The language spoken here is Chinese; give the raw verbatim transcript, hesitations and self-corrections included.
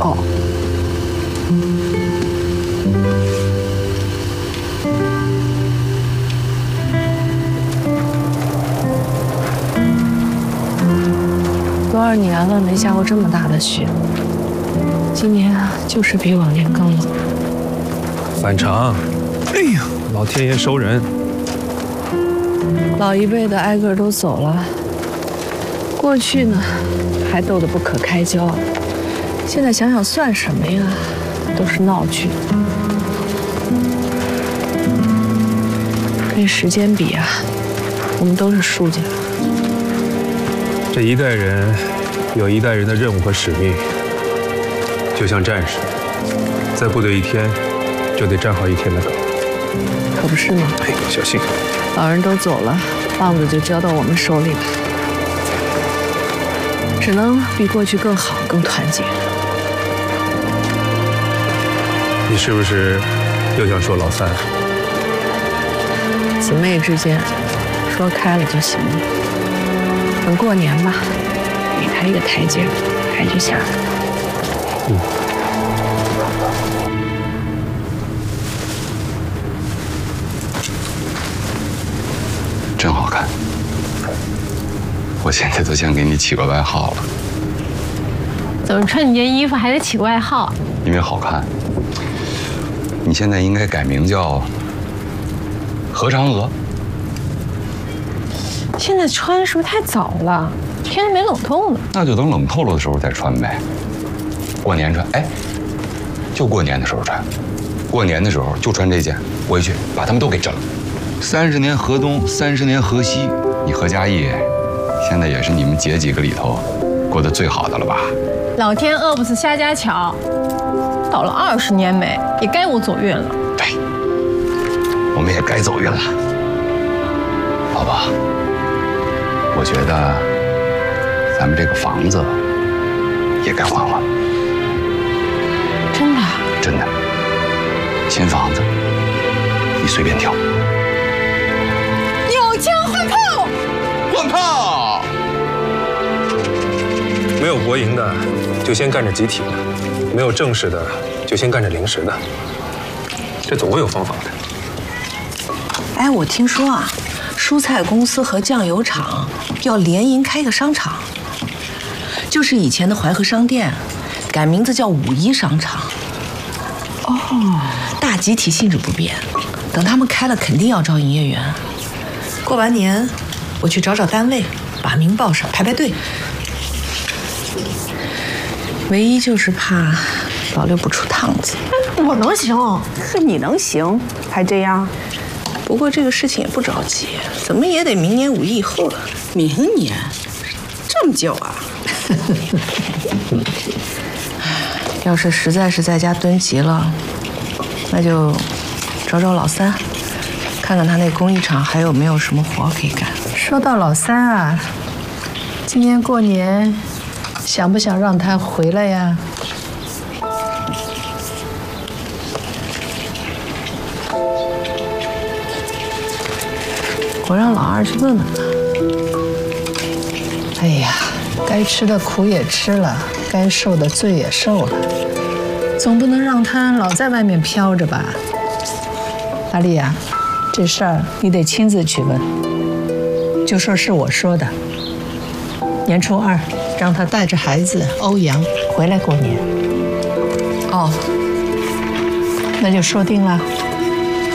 哦。多少年了没下过这么大的雪，今年啊就是比往年更冷。 反常，哎呀，老天爷收人。 老一辈的挨个都走了，过去呢还斗得不可开交，现在想想算什么呀，都是闹剧。跟时间比啊，我们都是输家。 这一代人有一代人的任务和使命，就像战士，在部队一天就得站好一天的岗。 可不是吗？ 嘿，小心！ 老人都走了，棒子就交到我们手里了，只能比过去更好、更团结。 你是不是又想说老三？ 姊妹之间说开了就行了。等过年吧，给他一个台阶，他就下来。 嗯。 真好看，我现在都想给你起个外号了。 怎么穿你件衣服还得起个外号？ 因为好看。你现在应该改名叫何嫦娥。 现在穿是不是太早了？天还没冷透呢。 那就等冷透了的时候再穿呗。过年穿，哎，就过年的时候穿。过年的时候就穿这件，回去把他们都给整。三十年河东，三十年河西，你何家义现在也是你们姐几个里头过得最好的了吧？ 老天饿不死瞎家巧，倒了二十年霉，也该我走运了。 对，我们也该走运了。老婆，我觉得咱们这个房子也该换换。 真的？ 真的。新房子，你随便挑。 有枪换炮， 换炮。 没有国营的，就先干着集体的；没有正式的，就先干着临时的。这总会有方法的。 哎，我听说啊，蔬菜公司和酱油厂要联营开个商场，就是以前的淮河商店，改名字叫五一商场。哦，大集体性质不变，等他们开了肯定要招营业员。过完年我去找找单位，把名报上，排排队。唯一就是怕老六不出趟子。 我能行？ 是你能行，还这样？不过这个事情也不着急，怎么也得明年五一以后了。明年？这么久啊？要是实在是在家蹲急了，那就找找老三，看看他那工艺厂还有没有什么活可以干。 说到老三啊，今年过年想不想让他回来呀？我让老二去问问他。哎呀，该吃的苦也吃了，该受的罪也受了，总不能让他老在外面飘着吧？阿丽呀，这事儿你得亲自去问，就说是我说的。年初二让他带着孩子欧阳回来过年。哦，那就说定了。